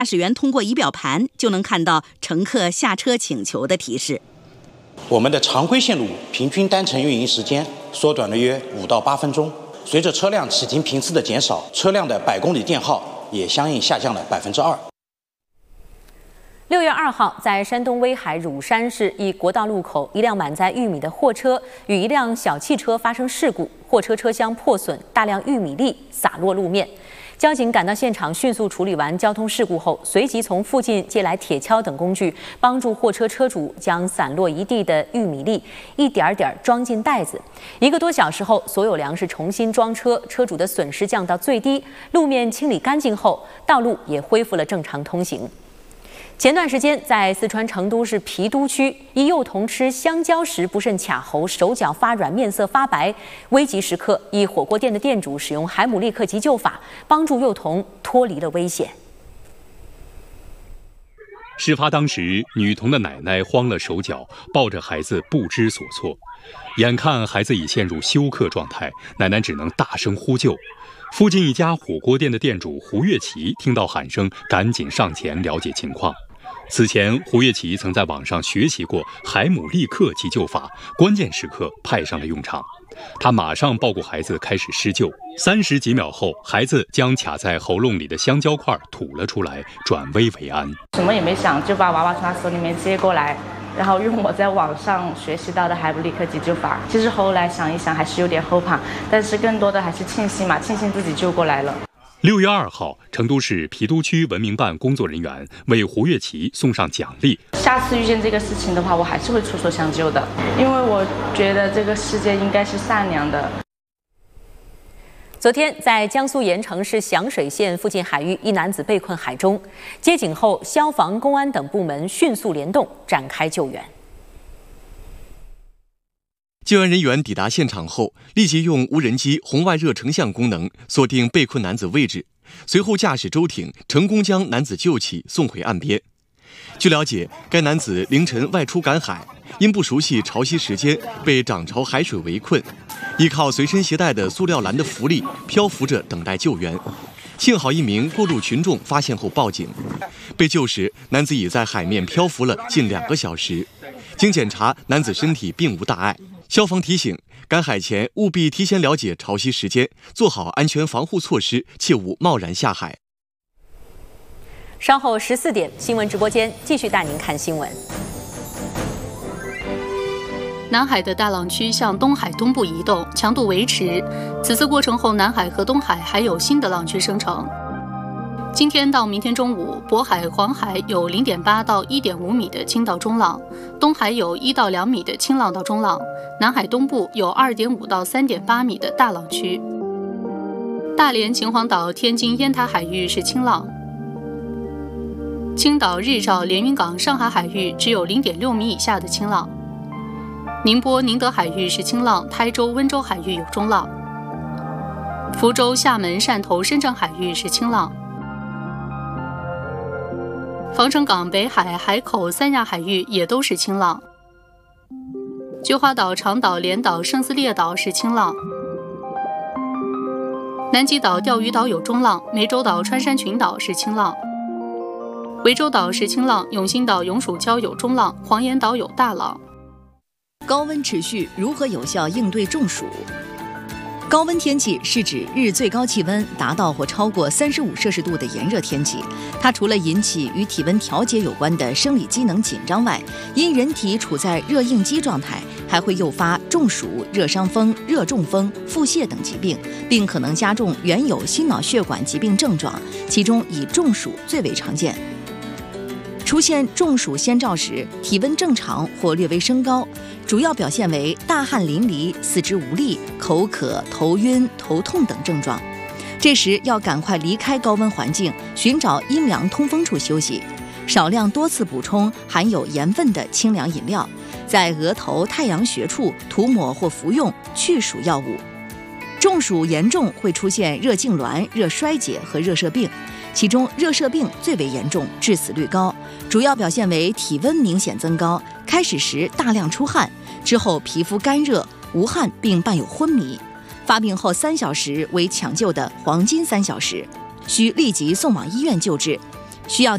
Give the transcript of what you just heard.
驾驶员通过仪表盘就能看到乘客下车请求的提示。 我们的常规线路平均单程运营时间缩短了约5到8分钟。随着车辆启停频次的减少，车辆的百公里电耗也相应下降了2%。 6月2号，在山东威海乳山市一国道路口，一辆满载玉米的货车与一辆小汽车发生事故，货车车厢破损，大量玉米粒洒落路面。交警赶到现场，迅速处理完交通事故后，随即从附近借来铁锹等工具，帮助货车车主将散落一地的玉米粒一点点装进袋子。1个多小时后，所有粮食重新装车，车主的损失降到最低，路面清理干净后，道路也恢复了正常通行。前段时间，在四川成都市郫都区，一幼童吃香蕉时不慎卡喉，手脚发软，面色发白。危急时刻，一火锅店的店主使用海姆立克急救法，帮助幼童脱离了危险。 事发当时，女童的奶奶慌了手脚，抱着孩子不知所措。眼看孩子已陷入休克状态，奶奶只能大声呼救。附近一家火锅店的店主胡月琪听到喊声，赶紧上前了解情况。此前，胡月琪曾在网上学习过海姆立克急救法，关键时刻派上了用场。他马上抱过孩子开始施救，30几秒后，孩子将卡在喉咙里的香蕉块吐了出来，转危为安。 什么也没想，就把娃娃从他手里面接过来，然后用我在网上学习到的海姆立克急救法。其实后来想一想，还是有点后怕，但是更多的还是庆幸自己救过来了。 6月2号，成都市郫都区文明办工作人员为胡月琪送上奖励。 下次遇见这个事情的话，我还是会出手相救的，因为我觉得这个世界应该是善良的。 昨天，在江苏盐城市响水县附近海域，一男子被困海中，接警后，消防、公安等部门迅速联动，展开救援。 救援人员抵达现场后，立即用无人机红外热成像功能锁定被困男子位置，随后驾驶舟艇成功将男子救起，送回岸边。据了解，该男子凌晨外出赶海，因不熟悉潮汐时间，被涨潮海水围困，依靠随身携带的塑料篮的浮力漂浮着等待救援。幸好一名过路群众发现后报警，被救时，男子已在海面漂浮了近2个小时。经检查，男子身体并无大碍。消防提醒，赶海前务必提前了解潮汐时间，做好安全防护措施，切勿贸然下海。 稍后14点，新闻直播间继续带您看新闻。 南海的大浪区向东海东部移动，强度维持。此次过程后，南海和东海还有新的浪区生成。今天到明天中午，渤海、黄海有0.8到1.5米的轻到中浪，东海有1到2米的轻浪到中浪，南海东部有2.5到3.8米的大浪区。大连、秦皇岛、天津、烟台海域是轻浪。青岛、日照、连云港、上海海域只有0.6米以下的轻浪。宁波、宁德海域是轻浪，台州、温州海域有中浪。福州、厦门、汕头、深圳海域是轻浪。防城港、北海、海口、三亚海域也都是轻浪。菊花岛、长岛、连岛、圣斯列岛是轻浪。南极岛、钓鱼岛有中浪，湄洲岛、穿山群岛是轻浪。涠洲岛是轻浪，永兴岛、永暑礁有中浪，黄岩岛有大浪。 高温持续，如何有效应对中暑？高温天气是指日最高气温达到或超过35摄氏度的炎热天气。它除了引起与体温调节有关的生理机能紧张外，因人体处在热应激状态，还会诱发中暑、热伤风、热中风、腹泻等疾病，并可能加重原有心脑血管疾病症状，其中以中暑最为常见。出现中暑先兆时，体温正常或略微升高，主要表现为大汗淋漓、四肢无力、口渴、头晕、头痛等症状。这时要赶快离开高温环境，寻找阴凉通风处休息，少量多次补充含有盐分的清凉饮料，在额头、太阳穴处涂抹或服用去暑药物。中暑严重会出现热痉挛、热衰竭和热射病，其中热射病最为严重，致死率高，主要表现为体温明显增高，开始时大量出汗，之后皮肤干热、无汗并伴有昏迷，发病后3小时为抢救的黄金3小时，需立即送往医院救治，需要